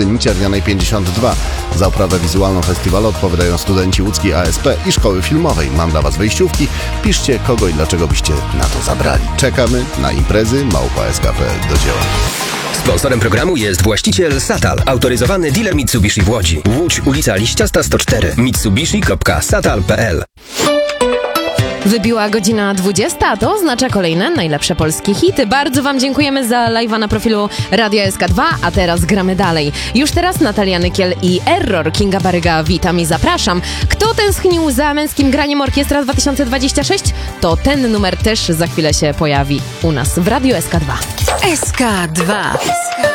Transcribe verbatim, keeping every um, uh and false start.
pustyni Ciernianej pięćdziesiąt dwa. Za oprawę wizualną festiwalu odpowiadają studenci łódzkiej A S P i Szkoły Filmowej. Mam dla Was wejściówki. Piszcie, kogo i dlaczego byście na to zabrali. Czekamy na imprezy małpa s k kropka p l. Do dzieła. Sponsorem programu jest właściciel Satal, autoryzowany dealer Mitsubishi w Łodzi. Łódź, ulica Liściasta sto cztery, mitsubishi kropka satal kropka p l. Wybiła godzina dwudziesta, a to oznacza kolejne najlepsze polskie hity. Bardzo Wam dziękujemy za live'a na profilu Radio S K dwa, a teraz gramy dalej. Już teraz Natalia Nykiel i Error. Kinga Baryga, witam i zapraszam. Kto tęsknił za męskim graniem Orkiestra dwa tysiące dwadzieścia sześć? To ten numer też za chwilę się pojawi u nas w Radio S K dwa. S K dwa.